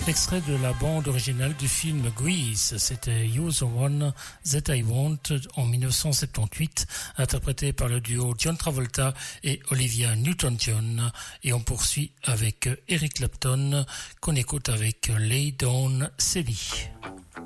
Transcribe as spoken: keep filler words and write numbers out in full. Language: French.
Extrait de la bande originale du film Grease, c'était You're the One That I Want en dix-neuf cent soixante-dix-huit, interprété par le duo John Travolta et Olivia Newton-John. Et on poursuit avec Eric Clapton, qu'on écoute avec Lay Down Celie.